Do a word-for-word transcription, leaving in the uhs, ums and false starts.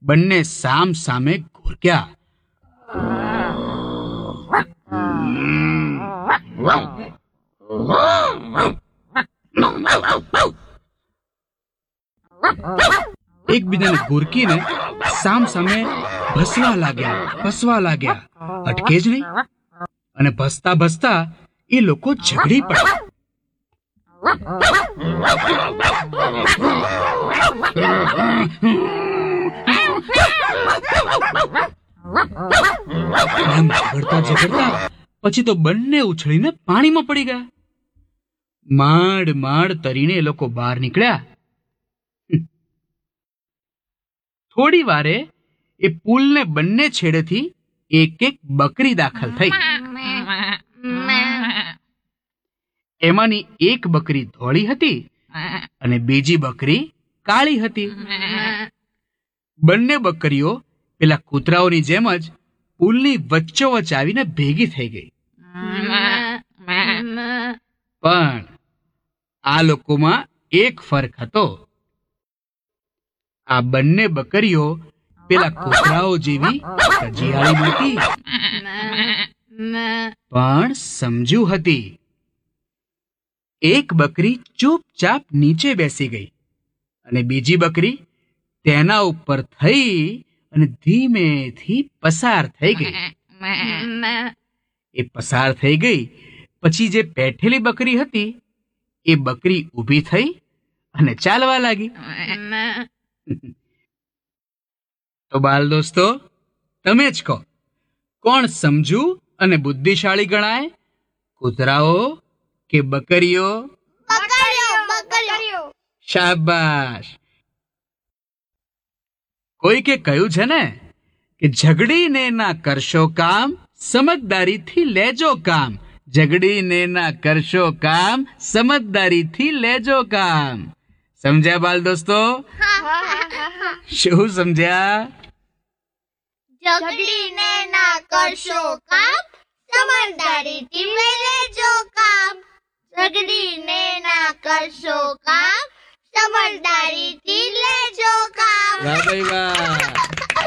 બંને સામ સામે ઘૂરક્યા. એકબીજાને ઘૂરકીને સામ સામે ભસવા લાગ્યા ભસવા લાગ્યા અટકે જ નહીં. અને ભસતા ભસતા એ લોકો ઝઘડી પડ્યા. આમ ઝઘડતા ઝઘડતા પછી તો બંને ઉછળીને પાણીમાં પડી ગયા. માંડ માંડ તરીને એ લોકો બહાર નીકળ્યા. થોડી વારે એ પુલને બંને છેડેથી એક એક બકરી દાખલ થઈ. એમાંની એક બકરી ધોળી હતી અને બીજી બકરી કાળી હતી. બંને બકરીઓ પેલા કૂતરાઓની જેમ જ પુલની વચ્ચોવચ્ચ આવીને ભેગી થઈ ગઈ. પણ આ લોકોમાં એક ફરક હતો. આ બંને બકરીઓ પેલા કૂતરાઓ જેવી કજિયાળી નહોતી, પણ સમજુ હતી. એક બકરી ચૂપચાપ નીચે બેસી ગઈ અને બીજી બકરી તેના ઉપર થઈ અને ધીમેથી પસાર થઈ ગઈ. એ પસાર થઈ ગઈ પછી જે બેઠેલી બકરી હતી એ બકરી ઊભી થઈ અને ચાલવા લાગી. તો બાલ દોસ્તો, તમે જ કહો, કોણ સમજુ અને બુદ્ધિશાળી ગણાય, કૂતરાઓ કે બકરીઓ? શાબાશ. કોઈકે કહ્યું છે ને કે ઝઘડીને ના કરશો કામ, સમજદારીથી લેજો કામ. ઝઘડીને ના કરશો કામ, સમજદારીથી લેજો કામ. સમજ્યા બાલ દોસ્તો? શું સમજ્યા? ઝઘડીને ના કરશો કામ, સમજદારીથી લેજો કામ. ઝઘડીને ના કરશો કામ, સમજદારીથી લેજો કામ. વાહ ભાઈ વાહ.